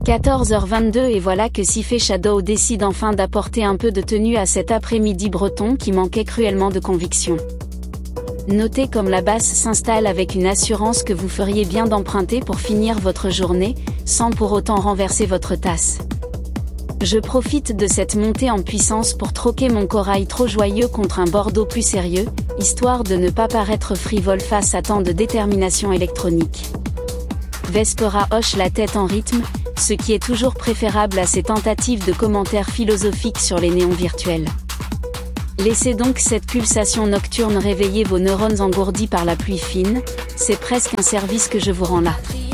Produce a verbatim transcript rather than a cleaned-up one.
quatorze heures vingt-deux et voilà que Sifé Shadow décide enfin d'apporter un peu de tenue à cet après-midi breton qui manquait cruellement de conviction. Notez comme la basse s'installe avec une assurance que vous feriez bien d'emprunter pour finir votre journée, sans pour autant renverser votre tasse. Je profite de cette montée en puissance pour troquer mon corail trop joyeux contre un Bordeaux plus sérieux, histoire de ne pas paraître frivole face à tant de détermination électronique. Vespera hoche la tête en rythme, ce qui est toujours préférable à ces tentatives de commentaires philosophiques sur les néons virtuels. Laissez donc cette pulsation nocturne réveiller vos neurones engourdis par la pluie fine, c'est presque un service que je vous rends là.